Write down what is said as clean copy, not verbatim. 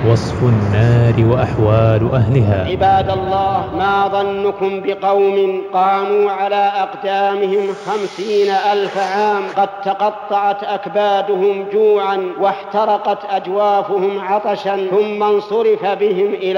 وصف النار وأحوال أهلها. عباد الله، ما ظنكم بقوم قاموا على أقدامهم 50,000 عام، قد تقطعت أكبادهم جوعا واحترقت أجوافهم عطشا، ثم انصرف بهم إلى